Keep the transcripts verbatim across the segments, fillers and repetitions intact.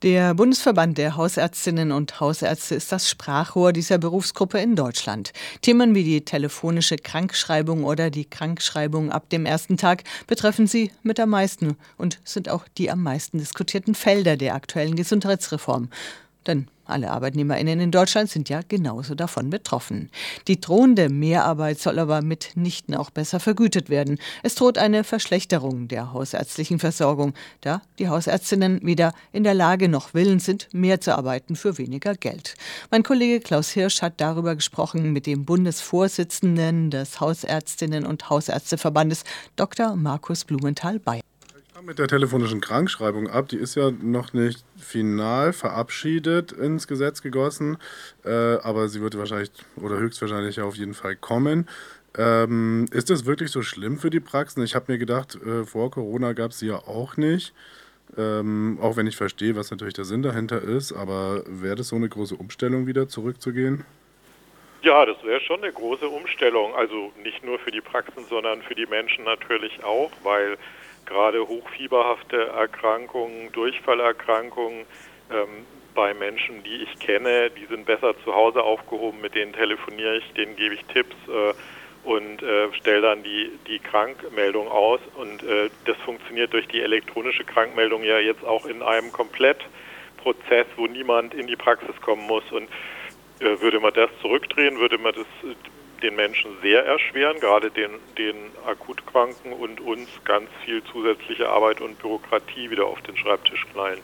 Der Bundesverband der Hausärztinnen und Hausärzte ist das Sprachrohr dieser Berufsgruppe in Deutschland. Themen wie die telefonische Krankschreibung oder die Krankschreibung ab dem ersten Tag betreffen sie mit am meisten und sind auch die am meisten diskutierten Felder der aktuellen Gesundheitsreform. Denn alle ArbeitnehmerInnen in Deutschland sind ja genauso davon betroffen. Die drohende Mehrarbeit soll aber mitnichten auch besser vergütet werden. Es droht eine Verschlechterung der hausärztlichen Versorgung, da die Hausärztinnen weder in der Lage noch willens sind, mehr zu arbeiten für weniger Geld. Mein Kollege Klaus Hirsch hat darüber gesprochen mit dem Bundesvorsitzenden des Hausärztinnen und Hausärzteverbandes, Doktor Markus Blumenthal-Beyer. Mit der telefonischen Krankschreibung ab, die ist ja noch nicht final verabschiedet ins Gesetz gegossen, äh, aber sie wird wahrscheinlich oder höchstwahrscheinlich auf jeden Fall kommen. Ähm, ist das wirklich so schlimm für die Praxen? Ich habe mir gedacht, äh, vor Corona gab es sie ja auch nicht, ähm, auch wenn ich verstehe, was natürlich der Sinn dahinter ist, aber wäre das so eine große Umstellung, wieder zurückzugehen? Ja, das wäre schon eine große Umstellung, also nicht nur für die Praxen, sondern für die Menschen natürlich auch, weil gerade hochfieberhafte Erkrankungen, Durchfallerkrankungen ähm, bei Menschen, die ich kenne, die sind besser zu Hause aufgehoben, mit denen telefoniere ich, denen gebe ich Tipps äh, und äh, stelle dann die, die Krankmeldung aus. Und äh, das funktioniert durch die elektronische Krankmeldung ja jetzt auch in einem Komplettprozess, wo niemand in die Praxis kommen muss. Und äh, würde man das zurückdrehen, würde man das äh, den Menschen sehr erschweren, gerade den, den Akutkranken und uns ganz viel zusätzliche Arbeit und Bürokratie wieder auf den Schreibtisch knallen.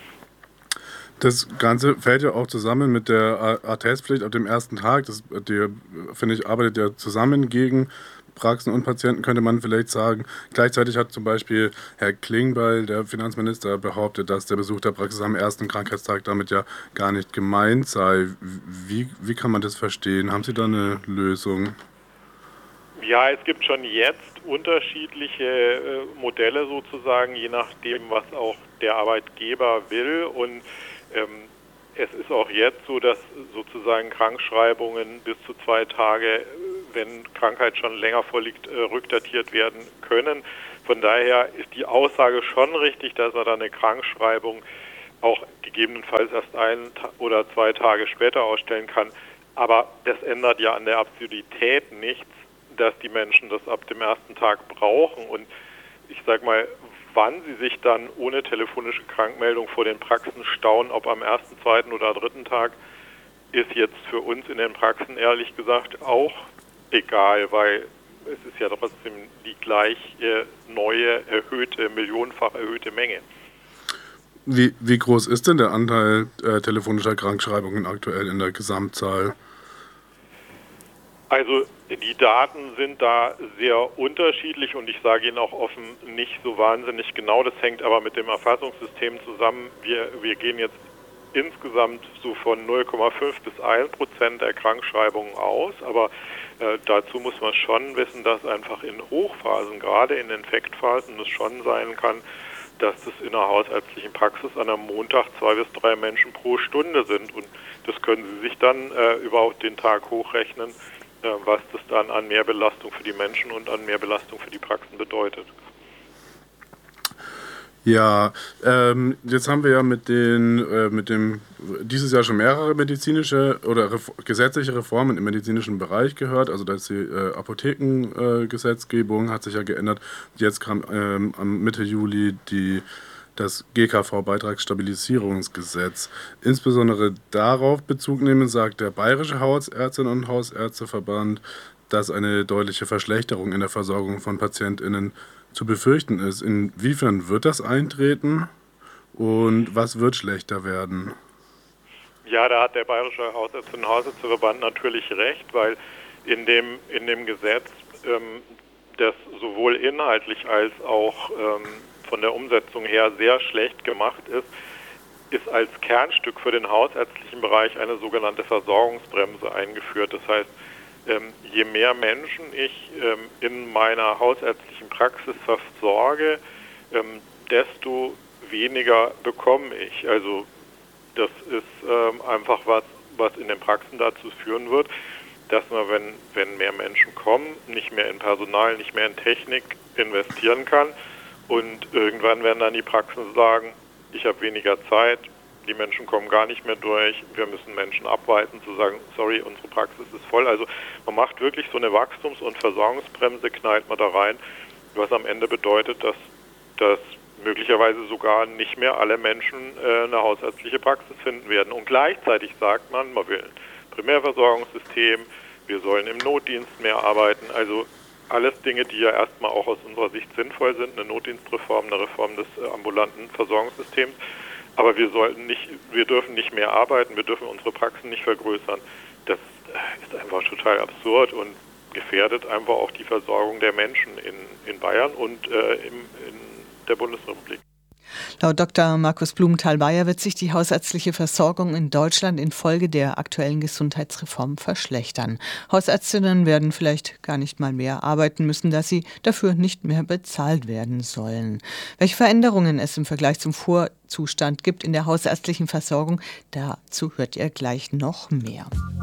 Das Ganze fällt ja auch zusammen mit der Attestpflicht ab dem ersten Tag. Das, die, finde ich, arbeitet ja zusammen gegen Praxen und Patienten, könnte man vielleicht sagen. Gleichzeitig hat zum Beispiel Herr Klingbeil, der Finanzminister, behauptet, dass der Besuch der Praxis am ersten Krankheitstag damit ja gar nicht gemeint sei. Wie, wie kann man das verstehen? Haben Sie da eine Lösung? Ja, es gibt schon jetzt unterschiedliche äh, Modelle sozusagen, je nachdem, was auch der Arbeitgeber will. Und ähm, es ist auch jetzt so, dass sozusagen Krankschreibungen bis zu zwei Tage, wenn Krankheit schon länger vorliegt, rückdatiert werden können. Von daher ist die Aussage schon richtig, dass er dann eine Krankschreibung auch gegebenenfalls erst ein oder zwei Tage später ausstellen kann. Aber das ändert ja an der Absurdität nichts, dass die Menschen das ab dem ersten Tag brauchen. Und ich sage mal, wann sie sich dann ohne telefonische Krankmeldung vor den Praxen stauen, ob am ersten, zweiten oder dritten Tag, ist jetzt für uns in den Praxen ehrlich gesagt auch egal, weil es ist ja trotzdem die gleich äh, neue, erhöhte, millionenfach erhöhte Menge. Wie, wie groß ist denn der Anteil äh, telefonischer Krankschreibungen aktuell in der Gesamtzahl? Also die Daten sind da sehr unterschiedlich und ich sage Ihnen auch offen, nicht so wahnsinnig genau. Das hängt aber mit dem Erfassungssystem zusammen. Wir, wir gehen jetzt insgesamt so von null Komma fünf bis ein Prozent der Krankschreibungen aus, aber äh, dazu muss man schon wissen, dass einfach in Hochphasen, gerade in Infektphasen, es schon sein kann, dass das in einer hausärztlichen Praxis an einem Montag zwei bis drei Menschen pro Stunde sind und das können Sie sich dann äh, über den Tag hochrechnen, äh, was das dann an Mehrbelastung für die Menschen und an Mehrbelastung für die Praxen bedeutet. Ja, ähm, jetzt haben wir ja mit den, äh, mit dem, dieses Jahr schon mehrere medizinische oder ref- gesetzliche Reformen im medizinischen Bereich gehört. Also da ist die äh, Apothekengesetzgebung, äh, hat sich ja geändert. Jetzt kam ähm, am Mitte Juli die, das G K V-Beitragsstabilisierungsgesetz. Insbesondere darauf Bezug nehmen, sagt der Bayerische Hausärztinnen- und Hausärzteverband, dass eine deutliche Verschlechterung in der Versorgung von PatientInnen zu befürchten ist. Inwiefern wird das eintreten und was wird schlechter werden? Ja, da hat der Bayerische Hausärztinnen- und Hausärzteverband natürlich recht, weil in dem, in dem Gesetz, ähm, das sowohl inhaltlich als auch ähm, von der Umsetzung her sehr schlecht gemacht ist, ist als Kernstück für den hausärztlichen Bereich eine sogenannte Versorgungsbremse eingeführt. Das heißt, Ähm, je mehr Menschen ich ähm, in meiner hausärztlichen Praxis versorge, ähm, desto weniger bekomme ich. Also das ist ähm, einfach was, was in den Praxen dazu führen wird, dass man, wenn, wenn mehr Menschen kommen, nicht mehr in Personal, nicht mehr in Technik investieren kann und irgendwann werden dann die Praxen sagen, ich habe weniger Zeit, die Menschen kommen gar nicht mehr durch, wir müssen Menschen abweisen, zu sagen, sorry, unsere Praxis ist voll. Also man macht wirklich so eine Wachstums- und Versorgungsbremse, knallt man da rein, was am Ende bedeutet, dass, dass möglicherweise sogar nicht mehr alle Menschen äh, eine hausärztliche Praxis finden werden. Und gleichzeitig sagt man, man will ein Primärversorgungssystem, wir sollen im Notdienst mehr arbeiten, also alles Dinge, die ja erstmal auch aus unserer Sicht sinnvoll sind, eine Notdienstreform, eine Reform des äh, ambulanten Versorgungssystems. Aber wir sollten nicht, wir dürfen nicht mehr arbeiten, wir dürfen unsere Praxen nicht vergrößern. Das ist einfach total absurd und gefährdet einfach auch die Versorgung der Menschen in, in Bayern und äh, im, in der Bundesrepublik. Laut Doktor Markus Blumenthal-Bayer wird sich die hausärztliche Versorgung in Deutschland infolge der aktuellen Gesundheitsreform verschlechtern. Hausärztinnen werden vielleicht gar nicht mal mehr arbeiten müssen, da sie dafür nicht mehr bezahlt werden sollen. Welche Veränderungen es im Vergleich zum Vorzustand gibt in der hausärztlichen Versorgung, dazu hört ihr gleich noch mehr.